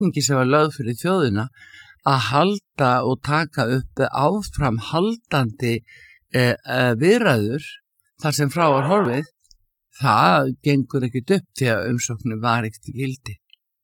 reikningi sem var lögð fyrir þjóðina að halda og taka upp áframhaldandi viðræður þar sem frá var horfið, það gengur ekkert upp því að umsóknin var ekkert í gildi.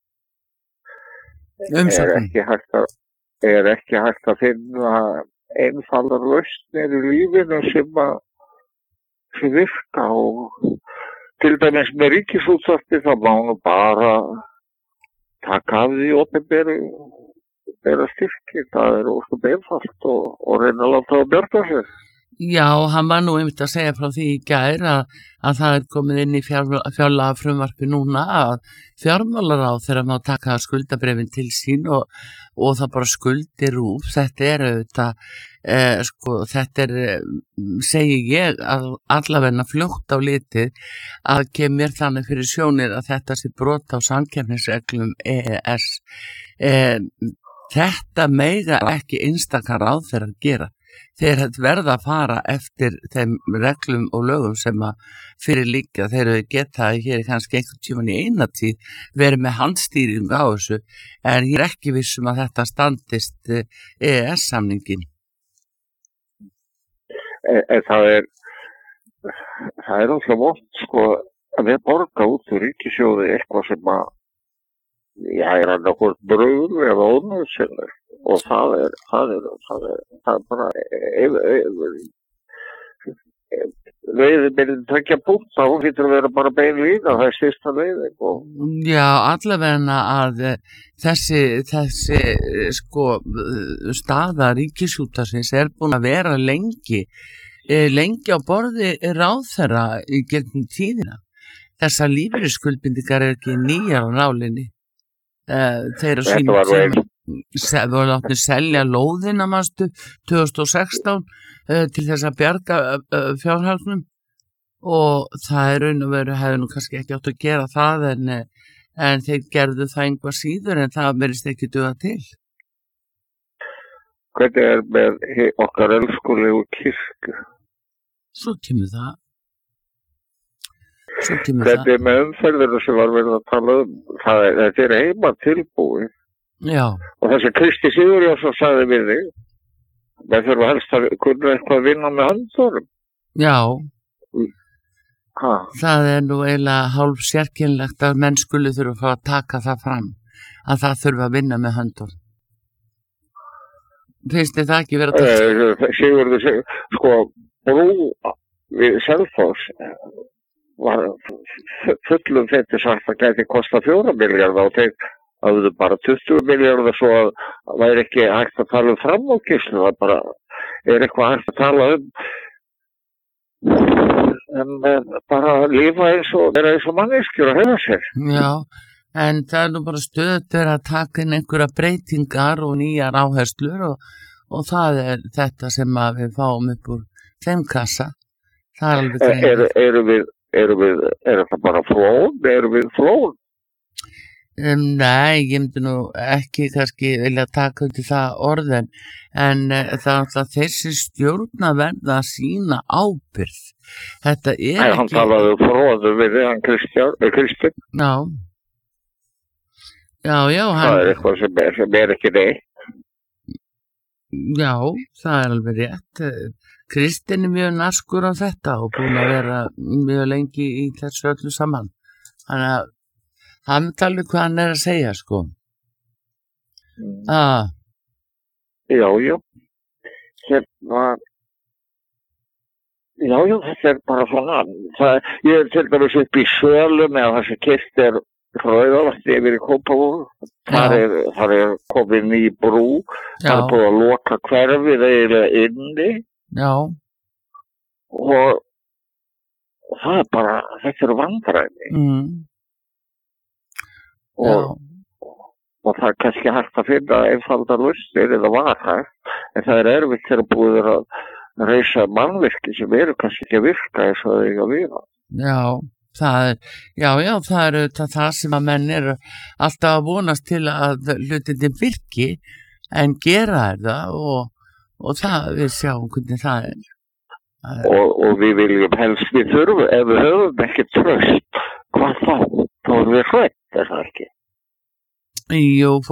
Er ekki hægt að finna einfaldar lausnir í lífinu sem virka og til dæmis með ríkisútvarpi þá má nú bara taka af því opinbera styrki, það er ósköp einfalt og reyna að láta að bjarga sér. Já, hann var nú einmitt að segja frá því í gær að það er komið inn í fjárlagafrumvarpi núna að fjármálaráðherra má taka skuldabréfin til sín og það bara skuldir út. Þetta er auðvitað, þetta er, segi ég, allavegna fljótt á litið að kemur þannig fyrir sjónir að þetta sé brot á samkeppnisreglum EES. Þetta mega ekki einstakar ráðherrar gera. Þeir verða að fara eftir þeim reglum og lögum sem að fyrir líka þeir geta hér kannski einhvern tímann í eina tíð verið með handstýring á þessu, en ég er ekki vissum að þetta standist EES-samningin. Það er alltaf vont að við borga út úr ríkissjóði eitthvað sem er annað bröður eða ónauðsynlegt og það er bara veiðin tveggja punkt, þá getur að vera bara bein lína, það er styrsta veiðin. Já, allavegna að þessi staða ríkisútvarpsins er búin að vera lengi á borði ráðherra í gegnum tíðina. Þessar lífeyrisskuldbindingar er ekki nýjar á nálinni. Þeir voru látnir selja lóðina manstu 2016 til þess að bjarga fjárhagnum og það er raun og veru hefði nú kannski ekki átt að gera það en þeir gerðu það einhvað síður en það verðist ekki duga til. Hvernig er með okkar elskulegu kirkju? Svo kemur það. Þetta er með umferðinu sem var verið að tala þetta er heima tilbúið. Já. Og þessi Kristi Sigurjónsson sagði við þig, við þurfum helst að kunna eitthvað að vinna með höndunum. Já. Það er nú eiginlega hálf sérkennilegt að menn skuli þurfa að taka það fram, að það þurfa að vinna með höndunum. Finnst þið það ekki vera að Sigurður, brú við Selfoss var fullum þetta sagt að gæti kosta 4 milljarða og þeir hafðu bara 20 milljarða svo að það væri ekki hægt að tala framúrkeyrslu, það bara er eitthvað hægt að tala en bara lifa vera eins og manneskjur að hefa sér. Já, en það er nú bara stöðugt að taka inn einhverja breytingar og nýjar áherslur og það er þetta sem að við fáum upp úr þeim kassa. Það er alveg Er þetta bara flón? Erum við flón? Nei, ég myndi nú ekki kannski vilja taka undir það orðin en það er alltaf þessi stjórna verða að sína ábyrgð. Þetta er ekki... Hann talaði fróðu við hann Kristinn. Já, það er eitthvað sem er ekki neitt. Já, það er alveg rétt. Kristinn er mjög naskur á þetta og búin að vera mjög lengi í þessu öllu saman. Þannig að hann talar hvað hann er að segja, sko. Já. Já, þetta er bara svona. Ég er til dæmis upp í Sölum eða það sem keypt er Rauðavatni yfir í Kópavog. Þar er komin ný brú. Það er búið að loka hverfið eiginlega inni. Já. Og það er bara, þetta eru vandræði. Og það er kannski hægt að finna einfaldar lausnir eða var hægt, en það er erfitt þegar búið að reisa mannvirki sem eru kannski ekki að virka eins og það eiga að vera. Það er það sem að menn eru alltaf að vonast til að hlutinni virki en gera það og það við sjáum hvernig það er. Og við viljum helst við þurfum, ef við höfum ekki tröst, hvað þá? Þá erum við hrætt, er það ekki? Jú,